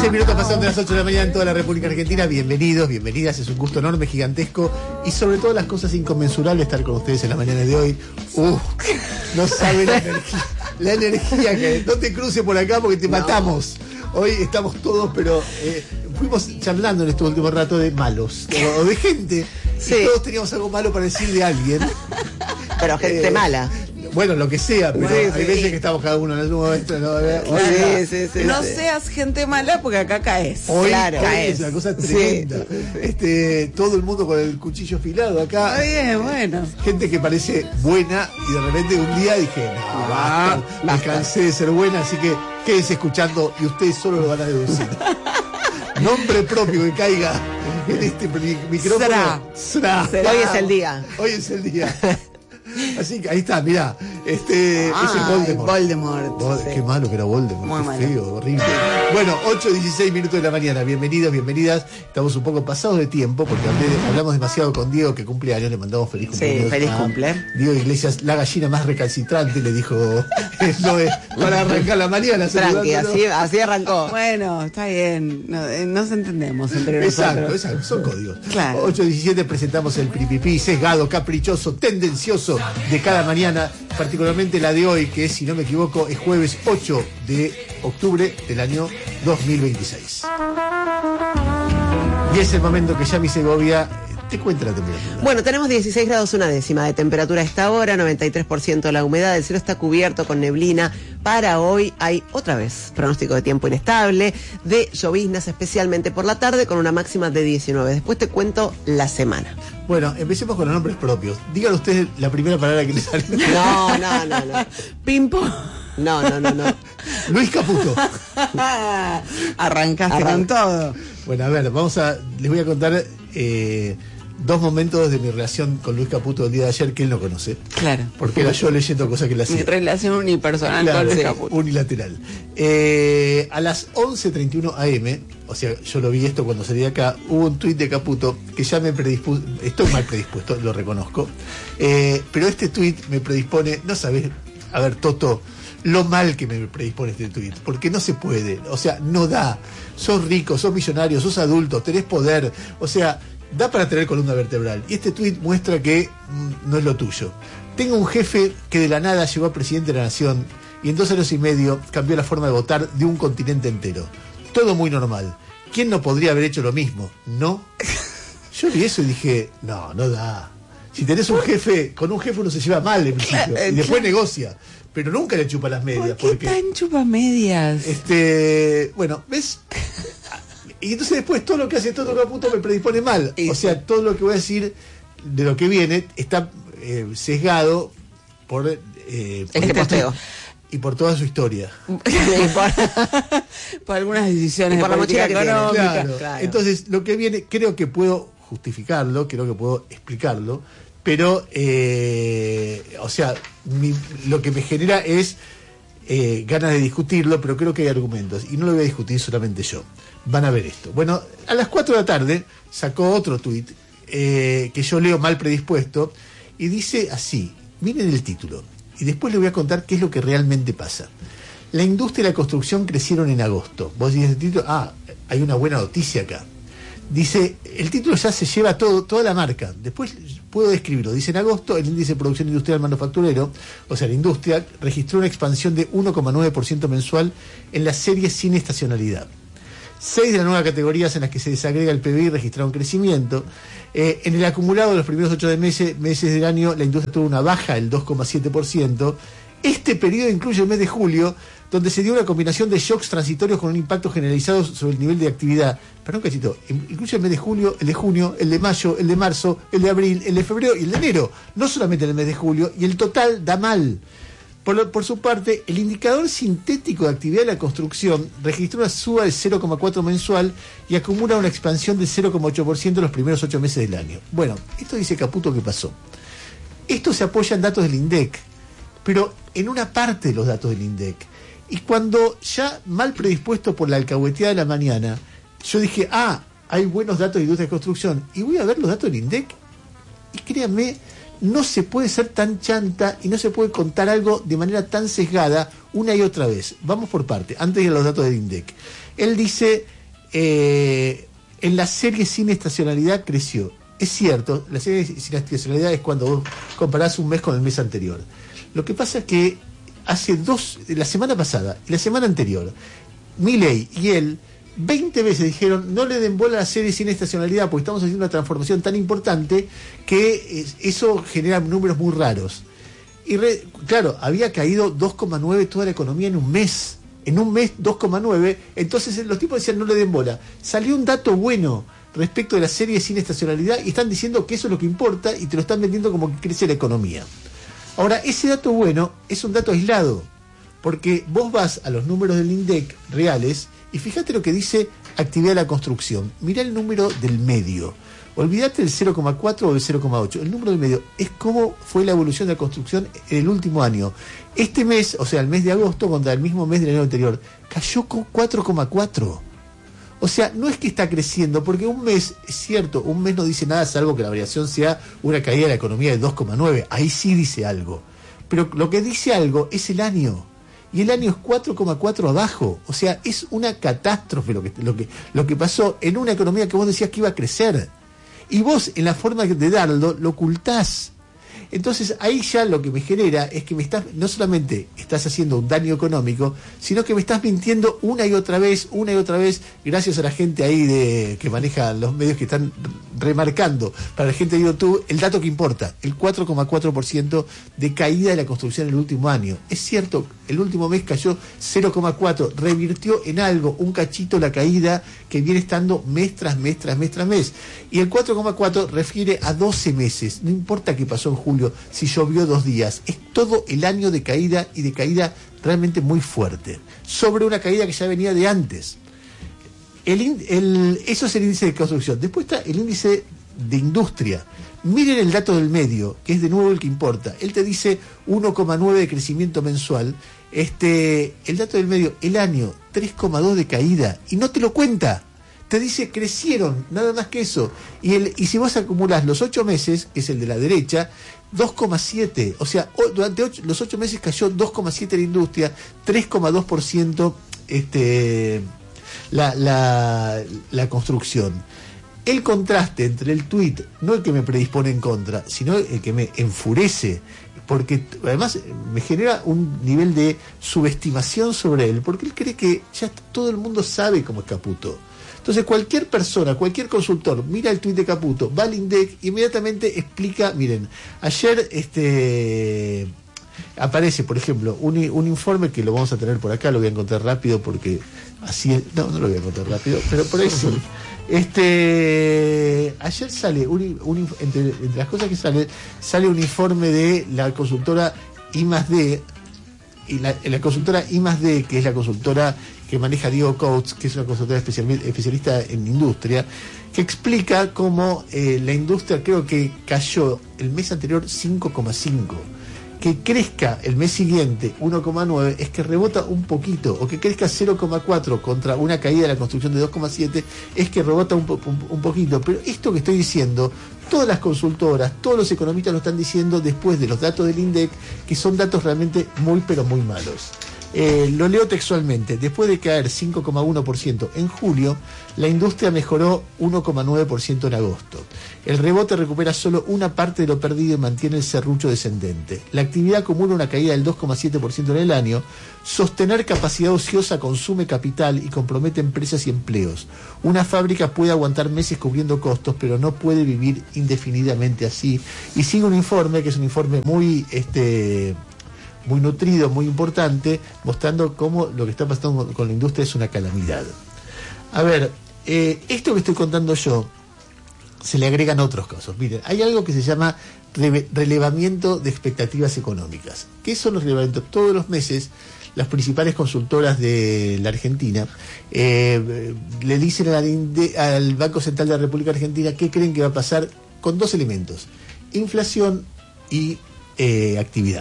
16 minutos pasando de las 8 de la mañana en toda la República Argentina. Bienvenidos, bienvenidas. Es un gusto enorme, gigantesco y sobre todo las cosas inconmensurables estar con ustedes en la mañana de hoy. No saben la energía que... No te cruces por acá porque te matamos. Hoy estamos todos, pero fuimos charlando en estos últimos ratos de malos o de gente. Sí. Y todos teníamos algo malo para decir de alguien. Pero gente mala. Bueno, lo que sea, pero hay veces que estamos cada uno en el momento. No seas gente mala porque acá caes. Hoy es una cosa tremenda. Todo el mundo con el cuchillo afilado acá. Está bien, bueno. Gente que parece buena y de repente un día dije, no, basta, me cansé de ser buena, así que quédense escuchando y ustedes solo lo van a deducir. Nombre propio que caiga en este micrófono. Sra. Hoy es el día. Hoy es el día. Así que ahí está, mirá. Ese es Voldemort. Qué malo que era Voldemort. Muy qué malo. Feo, horrible. Bueno, 8:16 minutos de la mañana. Bienvenidos, bienvenidas. Estamos un poco pasados de tiempo porque hablamos demasiado con Diego, que cumple años. Le mandamos feliz cumpleaños. Sí, feliz cumple. Diego Iglesias, la gallina más recalcitrante, le dijo Noé, para arrancar la mañana. Tranqui, así arrancó. Bueno, está bien. Nos entendemos entre nosotros. Exacto, son códigos. Claro. 8:17 presentamos el piripipí sesgado, caprichoso, tendencioso de cada mañana, particularmente la de hoy, que es, si no me equivoco, es jueves 8 de octubre del año 2026. Y es el momento que Yami Segovia te cuenta la temperatura. Bueno, tenemos 16 grados una décima de temperatura a esta hora, 93% la humedad, el cielo está cubierto con neblina. Para hoy hay otra vez pronóstico de tiempo inestable, de lloviznas especialmente por la tarde con una máxima de 19. Después te cuento la semana. Bueno, empecemos con los nombres propios. Díganle ustedes la primera palabra que les sale. No. Pimpo. No. Luis Caputo. Arrancaste con todo. Bueno, a ver, les voy a contar dos momentos de mi relación con Luis Caputo del día de ayer que él no conoce. Claro. Porque era yo leyendo cosas que le hacía. Mi relación unipersonal con Luis Caputo. Unilateral. A las 11:31 AM, o sea, yo lo vi esto cuando salí de acá, hubo un tuit de Caputo que ya me predispuso, estoy mal predispuesto, lo reconozco, pero este tuit me predispone, no sabes, a ver, Toto, lo mal que me predispone este tuit, porque no se puede, o sea, no da. Sos rico, sos millonario, sos adulto, tenés poder, o sea, da para tener columna vertebral. Y este tuit muestra que no es lo tuyo. Tengo un jefe que de la nada llegó a presidente de la nación y en 2 años y medio cambió la forma de votar de un continente entero. Todo muy normal. ¿Quién no podría haber hecho lo mismo? ¿No? Yo vi eso y dije, no da. Si tenés un jefe, con un jefe uno se lleva mal en principio y después negocia, pero nunca le chupa las medias. ¿Por qué tan chupamedias? Bueno, ¿ves? Y entonces después todo lo que hace Toto Caputo me predispone mal. O sea, todo lo que voy a decir de lo que viene está sesgado por este posteo. Y por toda su historia. Por algunas decisiones y por de la mochila económica. Claro. Entonces, lo que viene, creo que puedo justificarlo, creo que puedo explicarlo, pero, o sea, lo que me genera es ganas de discutirlo, pero creo que hay argumentos, y no lo voy a discutir solamente yo. Van a ver esto. Bueno, a las 4 de la tarde sacó otro tuit que yo leo mal predispuesto, y dice así, miren el título. Y después les voy a contar qué es lo que realmente pasa. La industria y la construcción crecieron en agosto. Vos dices el título, hay una buena noticia acá. Dice, el título ya se lleva toda la marca. Después puedo describirlo. Dice, en agosto el índice de producción industrial manufacturero, o sea, la industria, registró una expansión de 1,9% mensual en las series sin estacionalidad. 6 de las nuevas categorías en las que se desagrega el PBI registraron crecimiento. En el acumulado de los primeros 8 meses del año, la industria tuvo una baja del 2,7%. Este periodo incluye el mes de julio, donde se dio una combinación de shocks transitorios con un impacto generalizado sobre el nivel de actividad. Perdón, cachito, incluye el mes de julio, el de junio, el de mayo, el de marzo, el de abril, el de febrero y el de enero. No solamente en el mes de julio, y el total da mal. Por su parte, el indicador sintético de actividad de la construcción registró una suba de 0,4 mensual y acumula una expansión del 0,8% en los primeros 8 meses del año. Bueno, esto dice Caputo que pasó. Esto se apoya en datos del INDEC, pero en una parte de los datos del INDEC. Y cuando ya mal predispuesto por la alcahueteada de la mañana, yo dije, hay buenos datos de industria de construcción, y voy a ver los datos del INDEC, y créanme, no se puede ser tan chanta y no se puede contar algo de manera tan sesgada una y otra vez. Vamos por parte, antes de los datos del INDEC. Él dice, en la serie sin estacionalidad creció. Es cierto, la serie sin estacionalidad es cuando vos comparás un mes con el mes anterior. Lo que pasa es que la semana pasada y la semana anterior, Milei y él 20 veces dijeron: no le den bola a la serie sin estacionalidad porque estamos haciendo una transformación tan importante que eso genera números muy raros. Y claro, había caído 2,9 toda la economía en un mes. En un mes 2,9. Entonces los tipos decían: no le den bola. Salió un dato bueno respecto de la serie sin estacionalidad y están diciendo que eso es lo que importa y te lo están vendiendo como que crece la economía. Ahora, ese dato bueno es un dato aislado, porque vos vas a los números del INDEC reales y fíjate lo que dice actividad de la construcción. Mirá el número del medio. Olvídate del 0,4 o del 0,8. El número del medio es cómo fue la evolución de la construcción en el último año. Este mes, o sea, el mes de agosto contra el mismo mes del año anterior, cayó con 4,4. O sea, no es que está creciendo, porque un mes, es cierto, un mes no dice nada salvo que la variación sea una caída de la economía de 2,9. Ahí sí dice algo. Pero lo que dice algo es el año. Y el año es 4,4 abajo. O sea, es una catástrofe lo que pasó en una economía que vos decías que iba a crecer. Y vos, en la forma de darlo, lo ocultás. Entonces ahí ya lo que me genera es que no solamente estás haciendo un daño económico, sino que me estás mintiendo una y otra vez, gracias a la gente ahí que maneja los medios que están remarcando para la gente de YouTube el dato que importa, el 4,4% de caída de la construcción en el último año. Es cierto, el último mes cayó 0,4, revirtió en algo, un cachito la caída que viene estando mes tras mes tras mes tras mes. Y el 4,4 refiere a 12 meses, no importa qué pasó en julio, si llovió 2 días, es todo el año de caída y de caída realmente muy fuerte, sobre una caída que ya venía de antes. Eso es el índice de construcción. Después está el índice de industria. Miren el dato del medio, que es de nuevo el que importa. Él te dice 1,9 de crecimiento mensual. El dato del medio, el año, 3,2 de caída, y no te lo cuenta. Te dice crecieron, nada más que eso. Y si vos acumulás los 8 meses, que es el de la derecha, 2,7. O sea, durante los 8 meses cayó 2,7 la industria, 3,2% la construcción. El contraste entre el tuit, no el que me predispone en contra, sino el que me enfurece, porque además me genera un nivel de subestimación sobre él, porque él cree que ya todo el mundo sabe cómo es Caputo. Entonces cualquier persona, cualquier consultor, mira el tuit de Caputo, va al INDEC, inmediatamente explica. Miren, ayer aparece, por ejemplo, un informe que lo vamos a tener por acá, lo voy a encontrar rápido porque así es, no lo voy a encontrar rápido, pero por ahí sí. Ayer sale entre las cosas que sale un informe de la consultora I+D, y la consultora I+D, que es la consultora que maneja Diego Coates, que es una consultora especialista en industria, que explica cómo la industria creo que cayó el mes anterior 5,5. Que crezca el mes siguiente 1,9 es que rebota un poquito, o que crezca 0,4 contra una caída de la construcción de 2,7 es que rebota un poquito. Pero esto que estoy diciendo, todas las consultoras, todos los economistas lo están diciendo después de los datos del INDEC, que son datos realmente muy pero muy malos. Lo leo textualmente. Después de caer 5,1% en julio, la industria mejoró 1,9% en agosto. El rebote recupera solo una parte de lo perdido y mantiene el serrucho descendente. La actividad acumula una caída del 2,7% en el año. Sostener capacidad ociosa consume capital y compromete empresas y empleos. Una fábrica puede aguantar meses cubriendo costos, pero no puede vivir indefinidamente así. Y sigue un informe, que es un informe muy nutrido, muy importante, mostrando cómo lo que está pasando con la industria es una calamidad. A ver, esto que estoy contando yo, se le agregan otros casos. Miren, hay algo que se llama relevamiento de expectativas económicas. ¿Qué son los relevamientos? Todos los meses, las principales consultoras de la Argentina le dicen al Banco Central de la República Argentina qué creen que va a pasar con 2 elementos: inflación y actividad.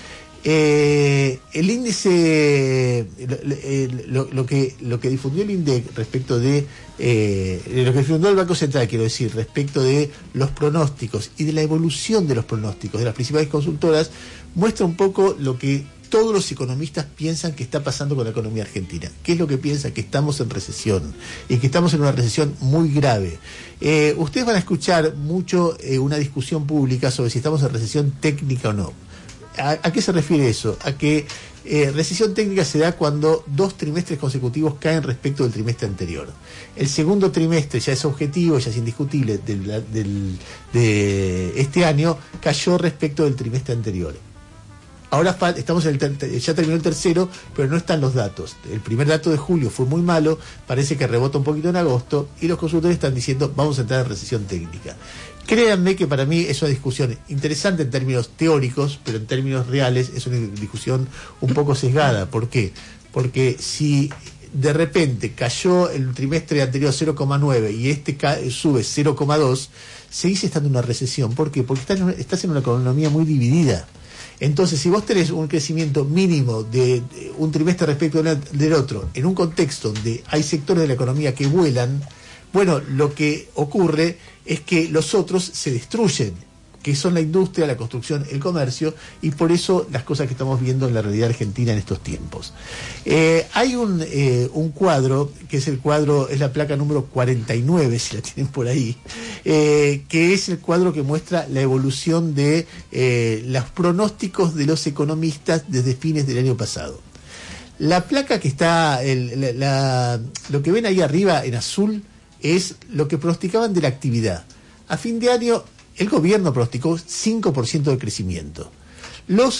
El índice, lo que difundió el INDEC respecto de lo que difundió el Banco Central, quiero decir, respecto de los pronósticos y de la evolución de los pronósticos de las principales consultoras, muestra un poco lo que todos los economistas piensan que está pasando con la economía argentina. ¿Qué es lo que piensan? Que estamos en recesión, y que estamos en una recesión muy grave. Ustedes van a escuchar mucho una discusión pública sobre si estamos en recesión técnica o no. ¿A qué se refiere eso? A que recesión técnica se da cuando 2 trimestres consecutivos caen respecto del trimestre anterior. El segundo trimestre ya es objetivo, ya es indiscutible, de este año, cayó respecto del trimestre anterior. Ahora estamos ya terminó el tercero, pero no están los datos. El primer dato de julio fue muy malo, parece que rebota un poquito en agosto, y los consultores están diciendo vamos a entrar en recesión técnica. Créanme que para mí es una discusión interesante en términos teóricos, pero en términos reales es una discusión un poco sesgada. ¿Por qué? Porque si de repente cayó el trimestre anterior 0,9 y sube 0,2, seguís estando en una recesión. ¿Por qué? Porque estás en una economía muy dividida. Entonces, si vos tenés un crecimiento mínimo de un trimestre respecto del otro, en un contexto donde hay sectores de la economía que vuelan, bueno, lo que ocurre es que los otros se destruyen, que son la industria, la construcción, el comercio, y por eso las cosas que estamos viendo en la realidad argentina en estos tiempos. Hay un cuadro, que es la placa número 49, si la tienen por ahí, que es el cuadro que muestra la evolución de los pronósticos de los economistas desde fines del año pasado. La placa que está, lo que ven ahí arriba en azul, es lo que pronosticaban de la actividad. A fin de año, el gobierno pronosticó 5% de crecimiento. Los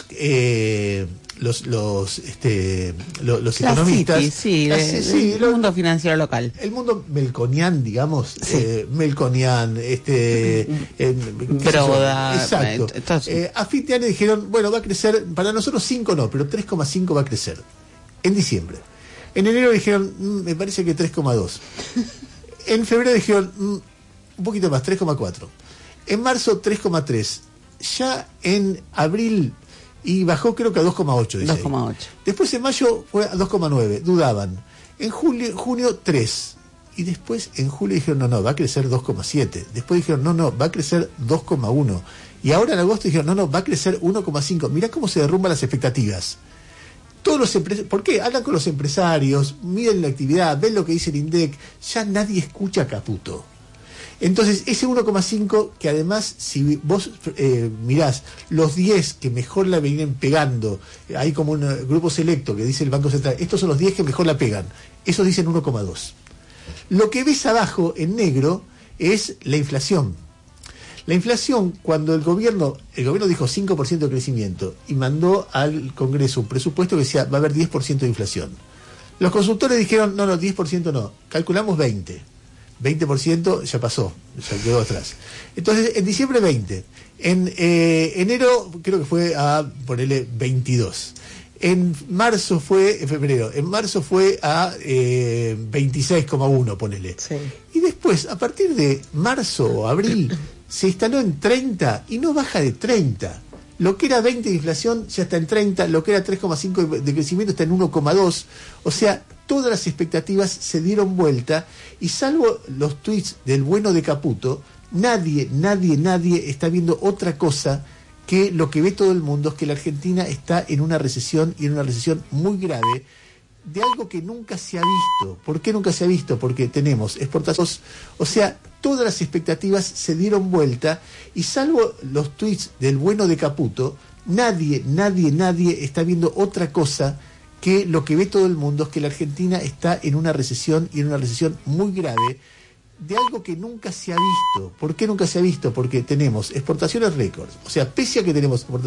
economistas, el mundo financiero local, el mundo melconian, digamos, melconian, Broda, exacto. A fin de año dijeron, bueno, va a crecer, para nosotros 5 no, pero 3,5 va a crecer en diciembre. En enero dijeron, me parece que 3,2. En febrero dijeron, un poquito más, 3,4. En marzo, 3,3. Ya en abril, y bajó creo que a 2,8. 2,8. Después en mayo fue a 2,9, dudaban. En junio, 3. Y después en julio dijeron, no, va a crecer 2,7. Después dijeron, no, va a crecer 2,1. Y ahora en agosto dijeron, no, va a crecer 1,5. Mirá cómo se derrumban las expectativas. Todos los ¿por qué? Hablan con los empresarios, miden la actividad, ven lo que dice el INDEC, ya nadie escucha a Caputo. Entonces, ese 1,5, que además, si vos mirás los 10 que mejor la vienen pegando, hay como un grupo selecto que dice el Banco Central, estos son los 10 que mejor la pegan, esos dicen 1,2. Lo que ves abajo en negro es la inflación. La inflación, cuando el gobierno dijo 5% de crecimiento y mandó al Congreso un presupuesto que decía va a haber 10% de inflación. Los consultores dijeron, no, 10% no, calculamos 20%. 20% ya pasó, ya quedó atrás. Entonces, en diciembre 20%. En enero creo que fue a ponerle 22%. En febrero fue a 26,1%, ponele. Sí. Y después, a partir de marzo o abril, se instaló en 30 y no baja de 30. Lo que era 20 de inflación ya está en 30, lo que era 3,5 de crecimiento está en 1,2. O sea, todas las expectativas se dieron vuelta, y salvo los tweets del bueno de Caputo, nadie está viendo otra cosa que lo que ve todo el mundo, es que la Argentina está en una recesión, y en una recesión muy grave, de algo que nunca se ha visto. ¿Por qué nunca se ha visto? Porque tenemos exportaciones, o sea, todas las expectativas se dieron vuelta, y salvo los tweets del bueno de Caputo, nadie está viendo otra cosa que lo que ve todo el mundo, es que la Argentina está en una recesión, y en una recesión muy grave, de algo que nunca se ha visto. ¿Por qué nunca se ha visto? Porque tenemos exportaciones récords. O sea, pese a que tenemos exportaciones